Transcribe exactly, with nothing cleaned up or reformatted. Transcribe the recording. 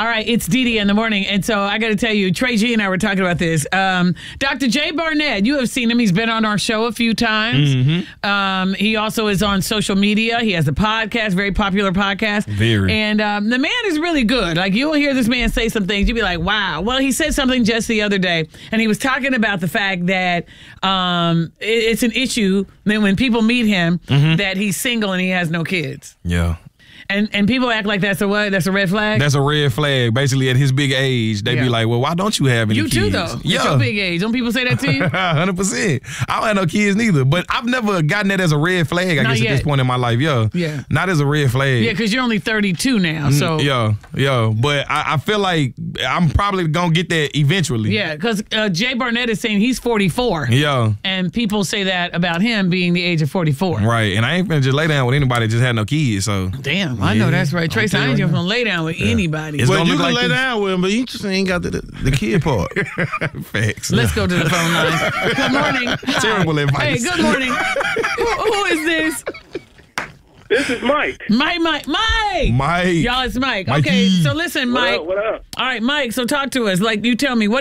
All right, it's Dee Dee in the morning. And so I got to tell you, Trey G and I were talking about this. Um, Doctor Jay Barnett, you have seen him. He's been on our show a few times. Mm-hmm. Um, he also is on social media. He has a podcast, very popular podcast. Very. And um, the man is really good. Like, you'll hear this man say some things. You'll be like, wow. Well, he said something just the other day, and he was talking about the fact that um, it, it's an issue that when people meet him, mm-hmm. that he's single and he has no kids. Yeah. And and people act like that's a what? That's a red flag? That's a red flag. Basically, at his big age, they Yeah. be like, well, why don't you have any You kids? too, though. Yeah. It's your big age. Don't people say that to you? one hundred percent. I don't have no kids neither. But I've never gotten that as a red flag, I Not guess, yet. at this point in my life. Yeah. Yeah. Not as a red flag. Yeah, because you're only thirty-two now. So Yeah, yeah. But I, I feel like I'm probably going to get that eventually. Yeah, because uh, Jay Barnett is saying he's forty-four. Yeah. And people say that about him being the age of forty-four. Right. And I ain't finna just lay down with anybody that just had no kids. So Damn, I know Yeah. that's right. Trace, tell I you ain't right just now. going to lay down with anybody. It's Well, gonna you look can like lay this. down with him, but you just ain't got the, the kid part. Facts. Let's go to the phone line. Good morning. Terrible Hi. advice. Hey, good morning. who, who is this? This is Mike. Mike, Mike, Mike. Mike. Y'all, it's Mike. Mikey. Okay, so listen, What Mike. up? What up? All right, Mike, so talk to us. Like, you tell me, what